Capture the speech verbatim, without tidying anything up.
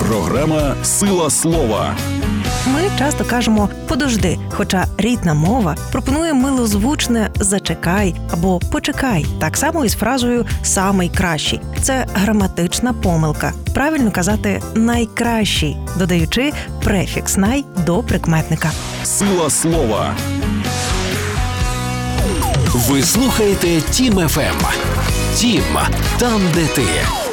Програма «Сила слова». Ми часто кажемо «подожди», хоча рідна мова пропонує милозвучне «зачекай» або «почекай». Так само і з фразою «самий кращий». Це граматична помилка. Правильно казати «найкращий», додаючи префікс «най» до прикметника. «Сила слова». Ви слухаєте Тім еф ем. Тім, там, де ти.